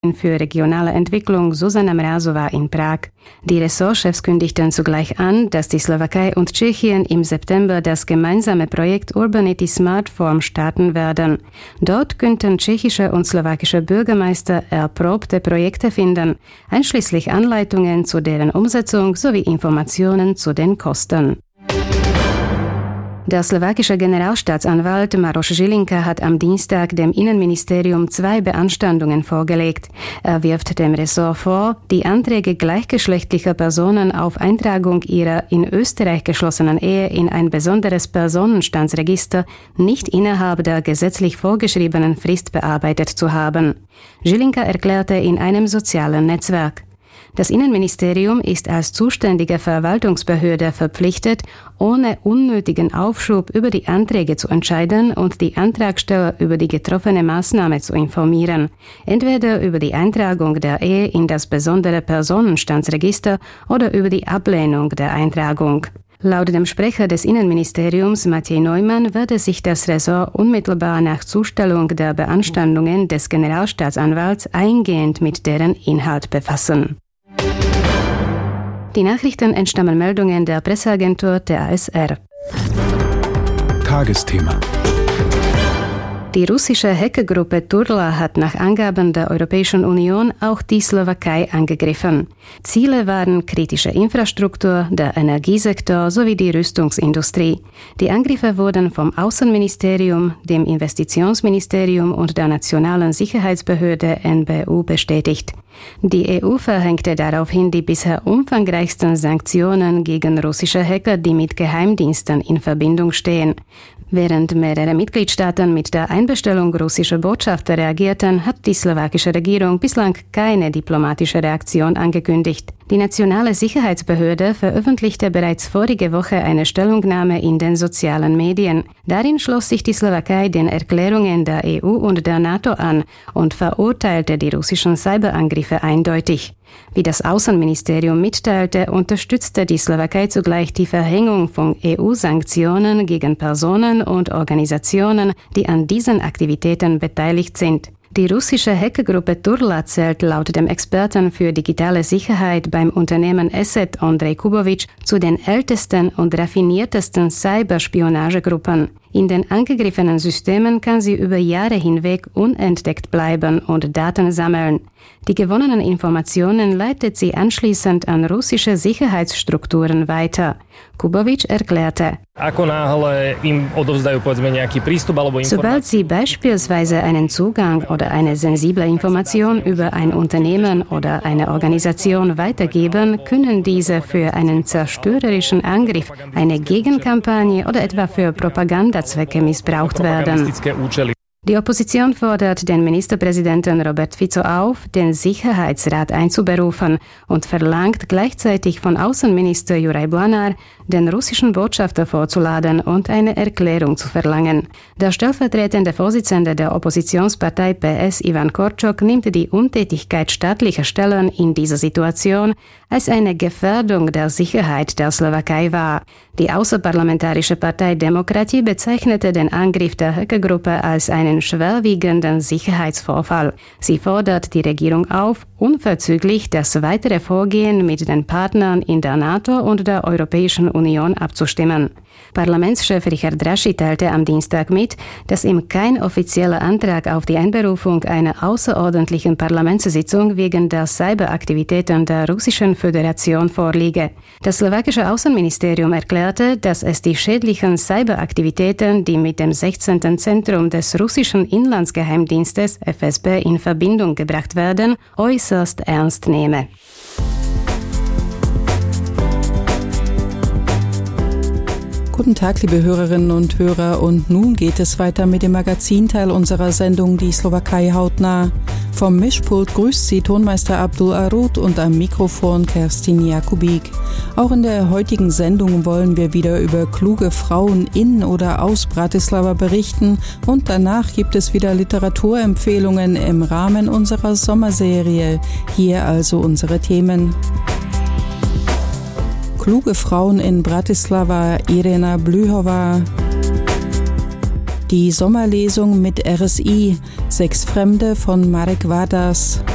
für regionale Entwicklung Zuzana Mrazová in Prag. Die Ressortchefs kündigten zugleich an, dass die Slowakei und Tschechien im September das gemeinsame Projekt Urbanity Smart Form starten werden. Dort könnten tschechische und slowakische Bürgermeister erprobte Projekte finden, einschließlich Anleitungen zu deren Umsetzung sowie Informationen zu den Kosten. Der slowakische Generalstaatsanwalt Maroš Žilinka hat am Dienstag dem Innenministerium 2 Beanstandungen vorgelegt. Er wirft dem Ressort vor, die Anträge gleichgeschlechtlicher Personen auf Eintragung ihrer in Österreich geschlossenen Ehe in ein besonderes Personenstandsregister nicht innerhalb der gesetzlich vorgeschriebenen Frist bearbeitet zu haben. Žilinka erklärte in einem sozialen Netzwerk: Das Innenministerium ist als zuständige Verwaltungsbehörde verpflichtet, ohne unnötigen Aufschub über die Anträge zu entscheiden und die Antragsteller über die getroffene Maßnahme zu informieren, entweder über die Eintragung der Ehe in das besondere Personenstandsregister oder über die Ablehnung der Eintragung. Laut dem Sprecher des Innenministeriums Matěj Neumann werde sich das Ressort unmittelbar nach Zustellung der Beanstandungen des Generalstaatsanwalts eingehend mit deren Inhalt befassen. Die Nachrichten entstammen Meldungen der Presseagentur der ASR. Tagesthema. Die russische Hackergruppe Turla hat nach Angaben der Europäischen Union auch die Slowakei angegriffen. Ziele waren kritische Infrastruktur, der Energiesektor sowie die Rüstungsindustrie. Die Angriffe wurden vom Außenministerium, dem Investitionsministerium und der Nationalen Sicherheitsbehörde NBU bestätigt. Die EU verhängte daraufhin die bisher umfangreichsten Sanktionen gegen russische Hacker, die mit Geheimdiensten in Verbindung stehen. Während mehrere Mitgliedstaaten mit der Einbestellung russischer Botschafter reagierten, hat die slowakische Regierung bislang keine diplomatische Reaktion angekündigt. Die Nationale Sicherheitsbehörde veröffentlichte bereits vorige Woche eine Stellungnahme in den sozialen Medien. Darin schloss sich die Slowakei den Erklärungen der EU und der NATO an und verurteilte die russischen Cyberangriffe eindeutig. Wie das Außenministerium mitteilte, unterstützte die Slowakei zugleich die Verhängung von EU-Sanktionen gegen Personen und Organisationen, die an diesen Aktivitäten beteiligt sind. Die russische Hackergruppe Turla zählt laut dem Experten für digitale Sicherheit beim Unternehmen ESET Andrej Kubovic zu den ältesten und raffiniertesten Cyberspionagegruppen. In den angegriffenen Systemen kann sie über Jahre hinweg unentdeckt bleiben und Daten sammeln. Die gewonnenen Informationen leitet sie anschließend an russische Sicherheitsstrukturen weiter. Kubovic erklärte: Sobald sie beispielsweise einen Zugang oder eine sensible Information über ein Unternehmen oder eine Organisation weitergeben, können diese für einen zerstörerischen Angriff, eine Gegenkampagne oder etwa für Propagandazwecke missbraucht werden. Die Opposition fordert den Ministerpräsidenten Robert Fico auf, den Sicherheitsrat einzuberufen und verlangt gleichzeitig von Außenminister Juraj Blanár, den russischen Botschafter vorzuladen und eine Erklärung zu verlangen. Der stellvertretende Vorsitzende der Oppositionspartei PS Ivan Korčok nimmt die Untätigkeit staatlicher Stellen in dieser Situation als eine Gefährdung der Sicherheit der Slowakei wahr. Die außerparlamentarische Partei Demokratie bezeichnete den Angriff der Hackergruppe als einen schwerwiegenden Sicherheitsvorfall. Sie fordert die Regierung auf, unverzüglich das weitere Vorgehen mit den Partnern in der NATO und der Europäischen Union abzustimmen. Parlamentschef Richard Raši teilte am Dienstag mit, dass ihm kein offizieller Antrag auf die Einberufung einer außerordentlichen Parlamentssitzung wegen der Cyberaktivitäten der Russischen Föderation vorliege. Das slowakische Außenministerium erklärte, dass es die schädlichen Cyberaktivitäten, die mit dem 16. Zentrum des russischen Inlandsgeheimdienstes FSB in Verbindung gebracht werden, äußerst ernst nehme. Guten Tag, liebe Hörerinnen und Hörer, und nun geht es weiter mit dem Magazinteil unserer Sendung Die Slowakei hautnah. Vom Mischpult grüßt Sie Tonmeister Abdul Arud und am Mikrofon Kerstin Jakubik. Auch in der heutigen Sendung wollen wir wieder über kluge Frauen in oder aus Bratislava berichten und danach gibt es wieder Literaturempfehlungen im Rahmen unserer Sommerserie. Hier also unsere Themen. Kluge Frauen in Bratislava, Irena Blühova. Die Sommerlesung mit RSI, 6 Fremde von Marek Vadas.